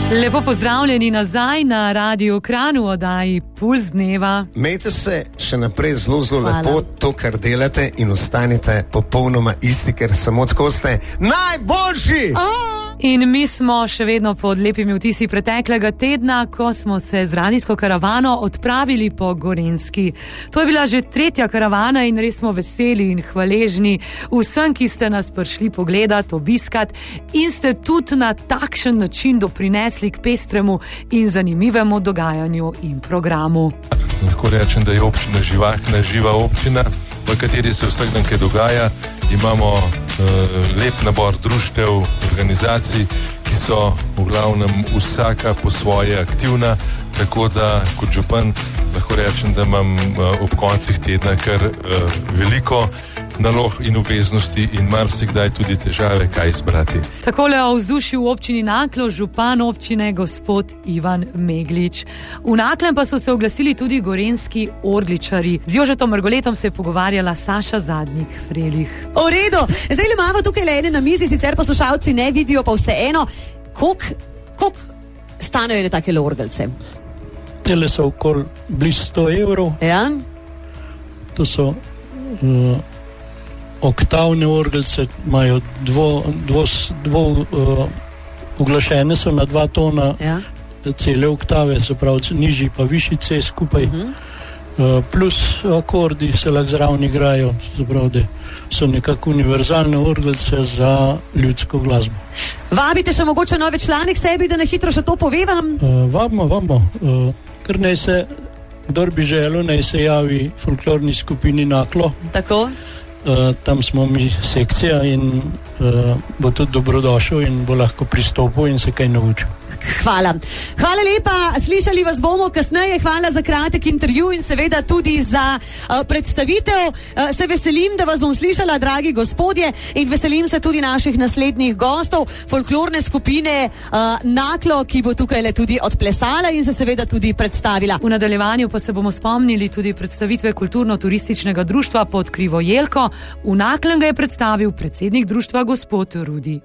Lepo pozdravljeni nazaj na Radiu Kranj v oddaji Puls dneva. Imejte se še naprej zelo lepo to, kar delate, in ostanite popolnoma isti, ker samo tako ste najboljši! In mi smo še vedno pod lepimi vtisi preteklega tedna, ko smo se z radijsko karavano odpravili po Gorenjski. To je bila že 3. karavana in res smo veseli in hvaležni vsem, ki ste nas prišli pogledat, obiskat in ste tudi na takšen način doprinesli k pestremu in zanimivemu dogajanju in programu. Lahko rečem, da je občina živahna, živa občina, v kateri se vsak dan kaj dogaja. Imamo lep nabor društev, organizacij, ki so v glavnem vsaka po svoje aktivna, tako da kot župan lahko rečem, da imam ob koncih tedna kar veliko nalog in obveznosti in marsikdaj tudi težave, kaj izbrati. Takole o vzdušju v občini Naklo župan občine gospod Ivan Meglič. V Naklem pa so se oglasili tudi gorenjski orgličari. Z Jožetom Mrgoletom se je pogovarjala Saša Zadnik-Frelih. V redu, zdaj le imamo tukaj le ene na mizi, sicer poslušalci ne vidijo, pa vseeno, koliko stanejo ene take orgelce? Tele so okoli blizu 100 evrov. Ja? To so oktavne orgelce, imajo uglašene so na 2 tona, ja. Cele oktave, se pravi nižji pa višji C skupaj, plus akordi se lahko zraven igrajo, se pravi, da so nekako univerzalne orgelce za ljudsko glasbo. Vabite še mogoče nove člane k sebi, da na hitro še to povevam? Vabimo. Kar naj se, kdor bi želel, naj se javi folklorni skupini Naklo. Tako? Tam smo mi sekcija in bo tudi dobrodošel in bo lahko pristopil in se kaj naučil. Hvala. Hvala lepa, slišali vas bomo kasneje, hvala za kratek intervju in seveda tudi za predstavitev. Se veselim, da vas bom slišala, dragi gospodje, in veselim se tudi naših naslednjih gostov, folklorne skupine Naklo, ki bo tukaj le tudi odplesala in se seveda tudi predstavila. V nadaljevanju pa se bomo spomnili tudi predstavitve kulturno-turističnega društva Pod krivo jelko. V Naklem ga je predstavil predsednik društva gospod Rudi